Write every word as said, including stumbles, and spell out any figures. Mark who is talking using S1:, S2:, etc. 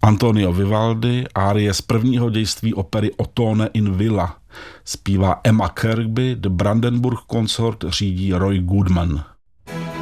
S1: Antonio Vivaldi, árie z prvního dějství opery Ottone in Villa. Zpívá Emma Kirkby, The Brandenburg Consort řídí Roy Goodman.